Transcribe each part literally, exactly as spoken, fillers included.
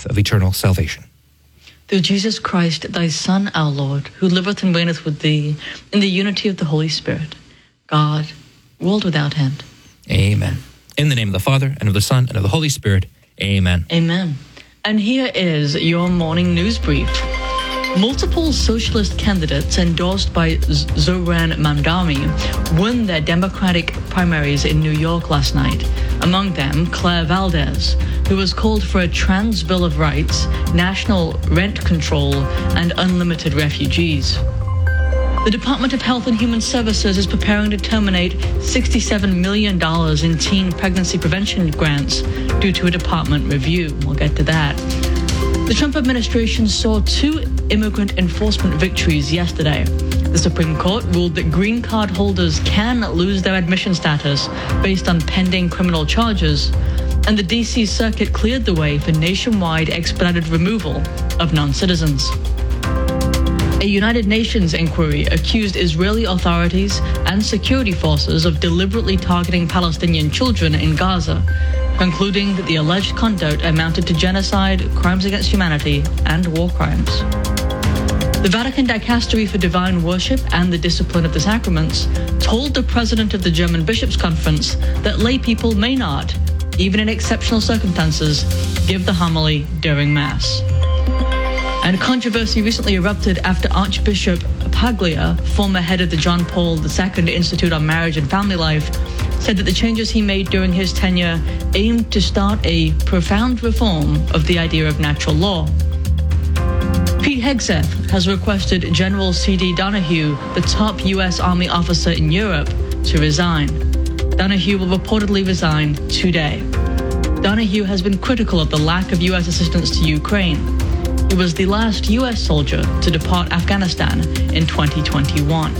path of eternal salvation. Through Jesus Christ, thy Son, our Lord, who liveth and reigneth with thee in the unity of the Holy Spirit, God, world without end. Amen. In the name of the Father, and of the Son, and of the Holy Spirit. Amen. Amen. And here is your morning news brief. Multiple socialist candidates endorsed by Z- Zoran Mamdani won their Democratic primaries in New York last night. Among them, Claire Valdez, who has called for a trans Bill of Rights, national rent control, and unlimited refugees. The Department of Health and Human Services is preparing to terminate sixty-seven million dollars in teen pregnancy prevention grants due to a department review. We'll get to that. The Trump administration saw two immigrant enforcement victories yesterday. The Supreme Court ruled that green card holders can lose their admission status based on pending criminal charges, and the D C Circuit cleared the way for nationwide expedited removal of non-citizens. A United Nations inquiry accused Israeli authorities and security forces of deliberately targeting Palestinian children in Gaza, concluding that the alleged conduct amounted to genocide, crimes against humanity, and war crimes. The Vatican Dicastery for Divine Worship and the Discipline of the Sacraments told the president of the German Bishops' Conference that lay people may not, even in exceptional circumstances, give the homily during Mass. And controversy recently erupted after Archbishop Paglia, former head of the John Paul the Second Institute on Marriage and Family Life, said that the changes he made during his tenure aimed to start a profound reform of the idea of natural law. Pete Hegseth has requested General C D Donahue, the top U S Army officer in Europe, to resign. Donahue will reportedly resign today. Donahue has been critical of the lack of U S assistance to Ukraine. He was the last U S soldier to depart Afghanistan in twenty twenty-one.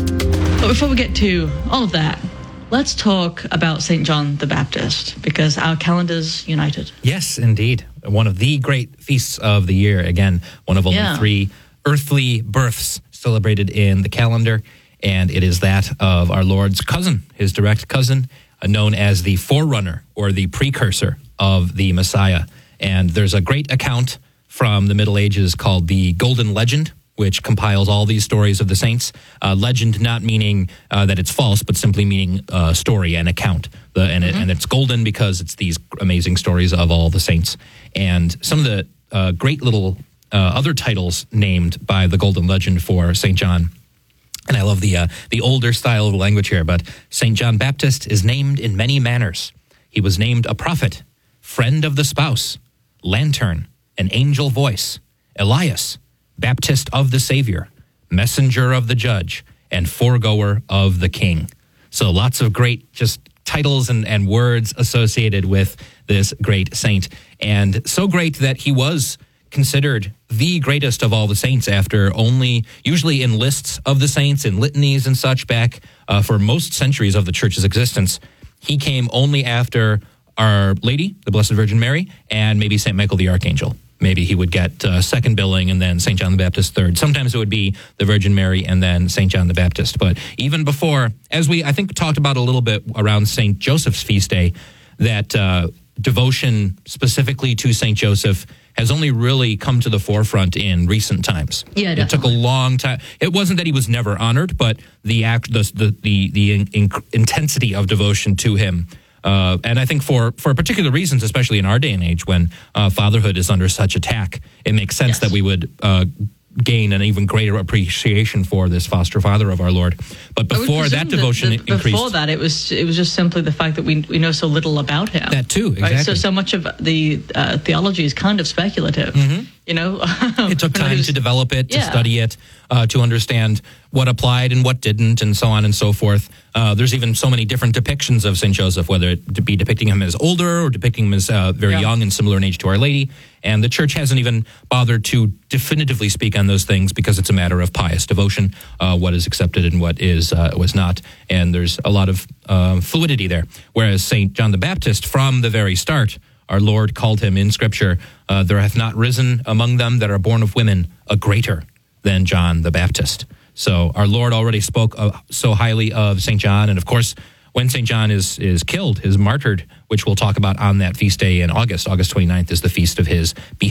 But before we get to all of that, let's talk about Saint John the Baptist, because our calendar's united. Yes, indeed. One of the great feasts of the year. Again, one of only yeah. three earthly births celebrated in the calendar, and it is that of our Lord's cousin, his direct cousin, uh, known as the forerunner or the precursor of the Messiah. And there's a great account from the Middle Ages called the Golden Legend, which compiles all these stories of the saints. Uh, legend not meaning uh, that it's false, but simply meaning uh, story and account. The, and, mm-hmm. it, and it's golden because it's these amazing stories of all the saints. And some of the uh, great little uh, other titles named by the Golden Legend for Saint John. And I love the uh, the older style of language here, but Saint John Baptist is named in many manners. He was named a prophet, friend of the spouse, lantern, an angel voice, Elias, Baptist of the Savior, messenger of the judge, and foregoer of the king. So lots of great just titles and, and words associated with this great saint. And so great that he was considered the greatest of all the saints after only, usually in lists of the saints, in litanies and such back uh, for most centuries of the church's existence. He came only after Our Lady, the Blessed Virgin Mary, and maybe Saint Michael the Archangel. Maybe he would get uh, second billing and then Saint John the Baptist third. Sometimes it would be the Virgin Mary and then Saint John the Baptist. But even before, as we, I think, talked about a little bit around Saint Joseph's feast day, that uh, devotion specifically to Saint Joseph has only really come to the forefront in recent times. Yeah, it definitely. took a long time. It wasn't that he was never honored, but the act, the the the, the in, in, intensity of devotion to him. Uh, and I think for, for particular reasons, especially in our day and age when uh, fatherhood is under such attack, it makes sense yes. that we would uh, gain an even greater appreciation for this foster father of our Lord. But before that devotion that the, increased. Before that, it was it was just simply the fact that we we know so little about him. That too, exactly. Right? So so much of the uh, theology is kind of speculative. Mm-hmm. You know, it took time was, to develop it, to yeah. study it, uh, to understand what applied and what didn't, and so on and so forth. Uh, there's even so many different depictions of Saint Joseph, whether it be depicting him as older or depicting him as uh, very yeah. young and similar in age to Our Lady. And the Church hasn't even bothered to definitively speak on those things because it's a matter of pious devotion, uh, what is accepted and what is uh, was not. And there's a lot of uh, fluidity there. Whereas Saint John the Baptist, from the very start, our Lord called him in Scripture, uh, there hath not risen among them that are born of women a greater than John the Baptist. So our Lord already spoke uh, so highly of Saint John. And of course, when Saint John is is killed, is martyred, which we'll talk about on that feast day in August, August twenty-ninth is the feast of his beheading.